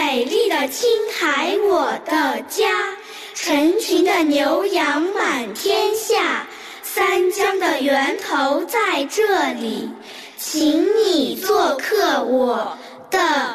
美丽的青海我的家，成群的牛羊满天下，三江的源头在这里，请你做客我的